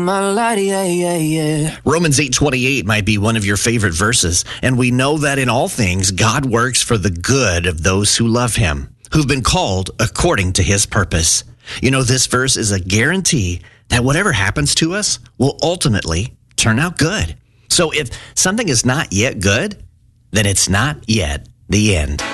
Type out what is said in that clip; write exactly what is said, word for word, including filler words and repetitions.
Yeah, yeah, yeah. Romans eight twenty-eight might be one of your favorite verses, and we know that in all things God works for the good of those who love him, who've been called according to his purpose. You know, this verse is a guarantee that whatever happens to us will ultimately turn out good. So if something is not yet good, then it's not yet the end.